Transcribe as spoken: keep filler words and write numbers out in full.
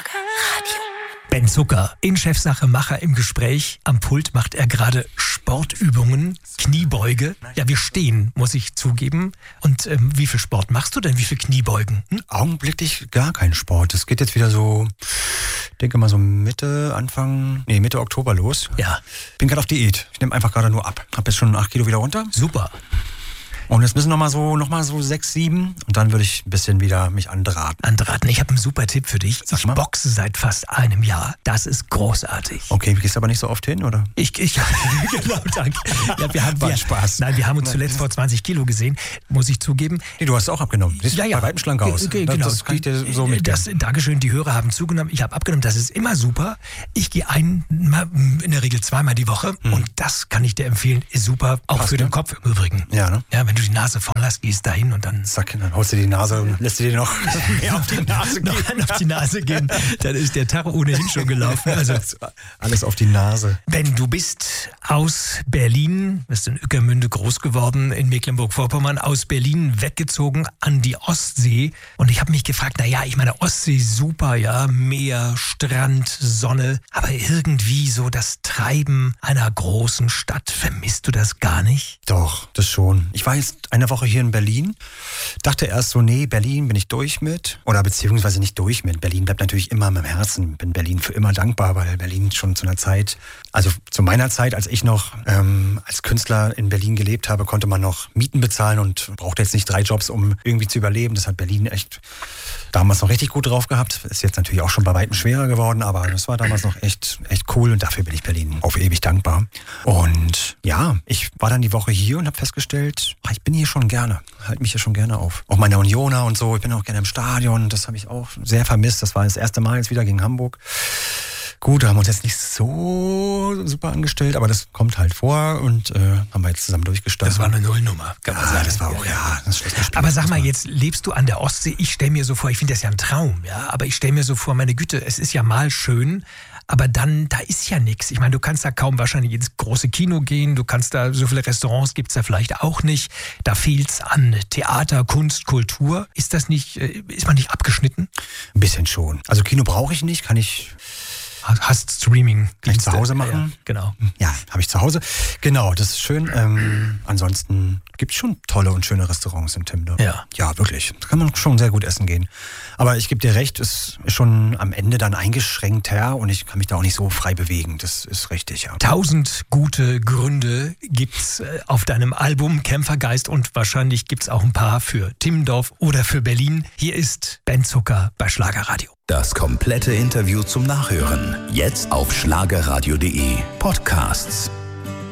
Radio. Ben Zucker, in Chefsache Macher im Gespräch. Am Pult macht er gerade Sportübungen, Kniebeuge. Ja, wir stehen, muss ich zugeben. Und ähm, wie viel Sport machst du denn? Wie viel Kniebeugen? Hm? Augenblicklich gar keinen Sport. Es geht jetzt wieder so, ich denke mal so Mitte, Anfang, nee, Mitte Oktober los. Ja. Bin gerade auf Diät. Ich nehme einfach gerade nur ab. Hab jetzt schon acht Kilo wieder runter. Super. Und jetzt müssen noch mal so, noch mal so sechs, sieben. Und dann würde ich ein bisschen wieder mich andraten. Andraten, ich habe einen super Tipp für dich. Sag Ich mal. boxe seit fast einem Jahr. Das ist großartig. Okay, gehst aber nicht so oft hin, oder? Ich, ich, genau, danke. Ja, wir haben, War wir, Spaß. Nein, wir haben uns zuletzt vor zwanzig Kilo gesehen, muss ich zugeben. Nee, du hast auch abgenommen. Siehst Ja, ja. bei weitem schlank aus. Ge- ge- Das- genau. Das kann ich dir so mitgeben. Das, Dankeschön, die Hörer haben zugenommen. Ich habe abgenommen, das ist immer super. Ich gehe einmal, in der Regel zweimal die Woche und das kann ich dir empfehlen, ist super, auch Passt, für den ne? Kopf im Übrigen. Ja, ne? Ja, wenn du die Nase voll hast, gehst dahin und dann Zack, dann haust du die Nase und lässt du dir noch mehr auf die Nase gehen. noch einen auf die Nase gehen, dann ist der Tag ohnehin schon gelaufen. Also, Alles auf die Nase. Ben, du bist aus Berlin, bist in Ueckermünde groß geworden, in Mecklenburg-Vorpommern, aus Berlin weggezogen an die Ostsee. Und ich habe mich gefragt, na ja, ich meine, Ostsee super, ja, Meer, Strand, Sonne, aber irgendwie so das Treiben einer großen Stadt, vermisst du das gar nicht? Doch, das schon. Ich war jetzt eine Woche hier in Berlin, dachte erst so, nee, Berlin bin ich durch mit. Oder beziehungsweise nicht durch mit. Berlin bleibt natürlich immer in meinem Herzen. Bin Berlin für immer dankbar, weil Berlin schon zu einer Zeit, also zu meiner Zeit, als ich noch ähm, als Künstler in Berlin gelebt habe, konnte man noch Mieten bezahlen und brauchte jetzt nicht drei Jobs, um irgendwie zu überleben. Das hat Berlin echt damals noch richtig gut drauf gehabt. Ist jetzt natürlich auch schon bei weitem schwerer geworden, aber das war damals noch echt, echt cool und dafür bin ich Berlin auf ewig dankbar. Und ja, ich war dann die Woche hier und habe festgestellt, ach, ich bin hier schon gerne, halte mich hier schon gerne auf. Auch meine Unioner und so, ich bin auch gerne im Stadion, das habe ich auch sehr vermisst. Das war das erste Mal jetzt wieder gegen Hamburg. Gut, da haben wir uns jetzt nicht so super angestellt, aber das kommt halt vor und äh, haben wir jetzt zusammen durchgestanden. Das war eine Nullnummer, kann man ja, sagen. das war auch, ja, das Schlussspiel. Aber sag mal, Das war- jetzt lebst du an der Ostsee. Ich stelle mir so vor, ich finde das ja ein Traum, ja. Aber ich stelle mir so vor, meine Güte, es ist ja mal schön, aber dann, da ist ja nichts. Ich meine, du kannst da kaum wahrscheinlich ins große Kino gehen, du kannst da, so viele Restaurants gibt's da vielleicht auch nicht. Da fehlt's an Theater, Kunst, Kultur. Ist das nicht, äh, ist man nicht abgeschnitten? Ein bisschen schon. Also Kino brauche ich nicht, kann ich Hast Streaming. Kann ich zu Hause machen? Ja, ja, genau. Ja, habe ich zu Hause. Genau, das ist schön. Ähm, ansonsten gibt es schon tolle und schöne Restaurants in Timdorf. Ja. Ja, wirklich. Da kann man schon sehr gut essen gehen. Aber ich gebe dir recht, es ist schon am Ende dann eingeschränkt her und ich kann mich da auch nicht so frei bewegen. Das ist richtig, ja. Tausend gute Gründe gibt's äh, auf deinem Album Kämpfergeist und wahrscheinlich gibt's auch ein paar für Timmendorf oder für Berlin. Hier ist Ben Zucker bei Schlagerradio. Das komplette Interview zum Nachhören. Jetzt auf schlagerradio punkt de Podcasts.